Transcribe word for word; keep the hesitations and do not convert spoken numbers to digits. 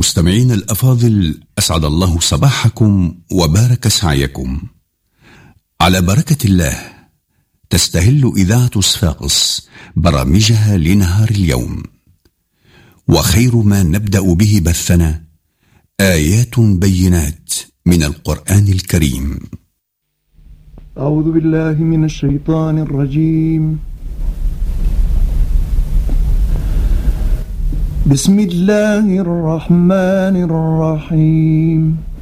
مستمعين الأفاضل، أسعد الله صباحكم وبارك سعيكم. على بركة الله تستهل إذاعة صفاقس برامجها لنهار اليوم، وخير ما نبدأ به بثنا آيات بينات من القرآن الكريم. أعوذ بالله من الشيطان الرجيم. بسم الله الرحمن الرحيم.